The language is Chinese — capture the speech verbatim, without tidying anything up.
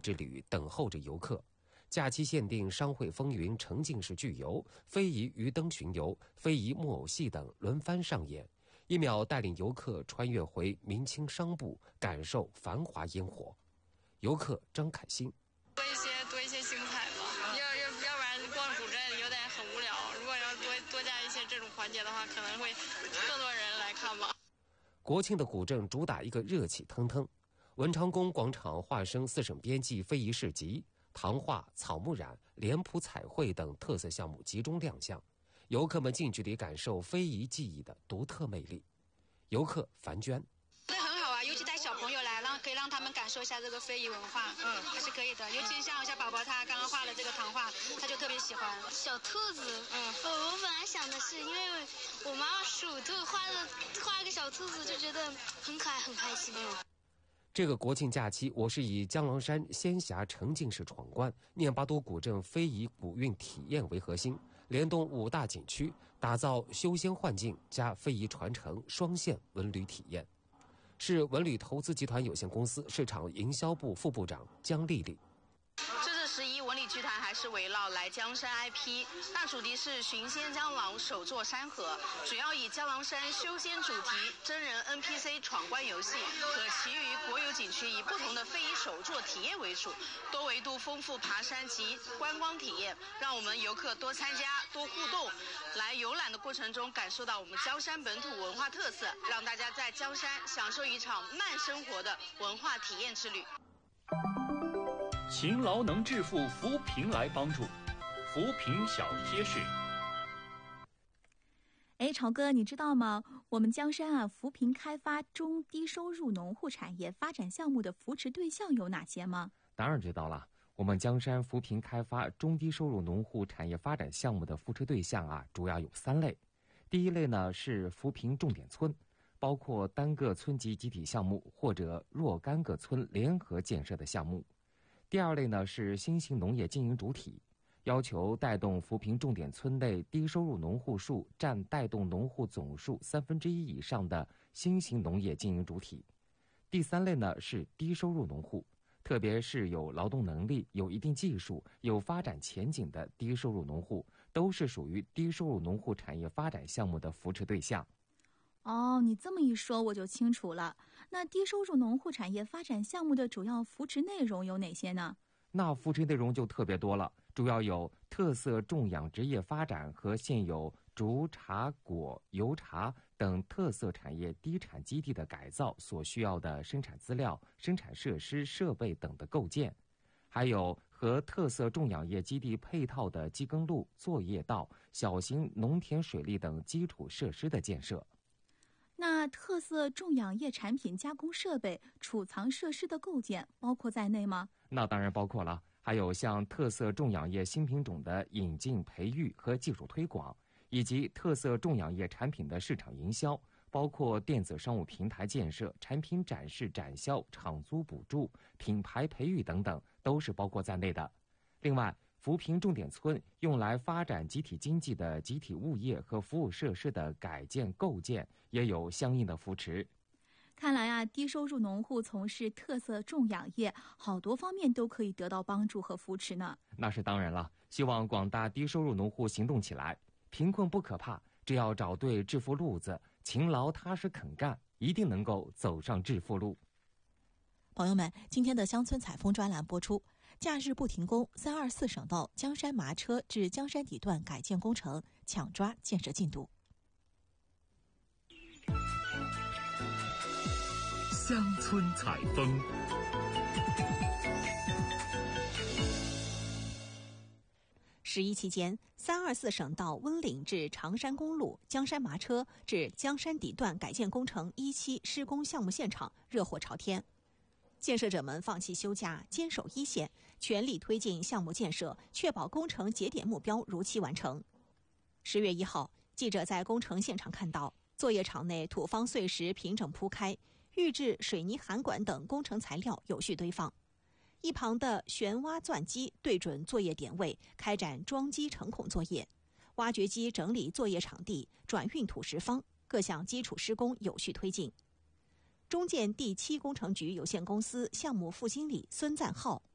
之旅等候着游客。假期限定商会风云沉浸式剧游、非遗鱼灯巡游、非遗木偶戏等轮番上演，一秒带领游客穿越回明清商埠，感受繁华烟火。游客张凯欣： 多一些多一些精彩吧，要要要不然逛古镇有点很无聊。如果要多多加一些这种环节的话，可能会更多人来看吧。 国庆的古镇主打一个热气腾腾，文昌宫广场化身四省边际非遗市集，唐画、草木染、脸谱彩绘等特色项目集中亮相，游客们近距离感受非遗技艺的独特魅力。游客樊娟： 这很好啊，尤其带小朋友来，让可以让他们感受一下这个非遗文化，嗯，还是可以的。尤其像小宝宝他刚刚画了这个唐画，他就特别喜欢小兔子。 嗯， 我本来想的是，因为我妈妈属兔，画了画了个小兔子，就觉得很可爱，很开心。 嗯。 这个国庆假期，我是以江郎山仙峡沉浸式闯关、念巴多古镇非遗古韵体验为核心，联动五大景区，打造修仙幻境加非遗传承双线文旅体验。是文旅投资集团有限公司市场营销部副部长姜丽丽。 这次十一文旅剧团还是围绕来江山 I P， 那主题是寻仙江郎手作山河，主要以江郎山修仙主题真人 N P C 闯关游戏和其余国有景区以不同的非遗手作体验为主，多维度丰富爬山及观光体验，让我们游客多参加多互动，来游览的过程中感受到我们江山本土文化特色，让大家在江山享受一场慢生活的文化体验之旅。 勤劳能致富，扶贫来帮助。扶贫小贴士。 哎，朝哥，你知道吗？我们江山啊，扶贫开发中低收入农户产业发展项目的扶持对象有哪些吗？ 当然知道了。我们江山扶贫开发中低收入农户产业发展项目的扶持对象啊，主要有三类。第一类呢是扶贫重点村，包括单个村级集体项目或者若干个村联合建设的项目。第二类呢是新型农业经营主体，要求带动扶贫重点村内低收入农户数占带动农户总数三分之一以上的新型农业经营主体。第三类呢是低收入农户，特别是有劳动能力、有一定技术、有发展前景的低收入农户，都是属于低收入农户产业发展项目的扶持对象。 哦，你这么一说我就清楚了。那低收入农户产业发展项目的主要扶持内容有哪些呢？ 那扶持内容就特别多了，主要有特色种养殖业发展和现有竹、茶、果、油茶等特色产业低产基地的改造所需要的生产资料、生产设施、设备等的构建，还有和特色种养业基地配套的机耕路、作业道、小型农田水利等基础设施的建设。 那特色种养业产品加工设备、储藏设施的构建包括在内吗？ 那当然包括了，还有像特色种养业新品种的引进、培育和技术推广，以及特色种养业产品的市场营销，包括电子商务平台建设、产品展示展销、场租补助、品牌培育等等，都是包括在内的。另外，扶贫重点村用来发展集体经济的集体物业和服务设施的改建构建也有相应的扶持。 看来啊，低收入农户从事特色种养业，好多方面都可以得到帮助和扶持呢。 那是当然了，希望广大低收入农户行动起来，贫困不可怕，只要找对致富路子，勤劳踏实肯干，一定能够走上致富路。 朋友们，今天的乡村采风专栏播出，假日不停工，三二四省道江山麻车至江山底段改建工程抢抓建设进度。 乡村采风。 十一期间，三二四省道温岭至长山公路江山麻车至江山底段改建工程一期施工项目现场热火朝天。建设者们放弃休假，坚守一线，全力推进项目建设，确保工程节点目标如期完成。十月一号，记者在工程现场看到，作业场内土方碎石平整铺开，预制水泥涵管等工程材料有序堆放。一旁的旋挖钻机对准作业点位，开展装机成孔作业；挖掘机整理作业场地，转运土石方，各项基础施工有序推进。中建第七工程局有限公司项目副经理孙赞浩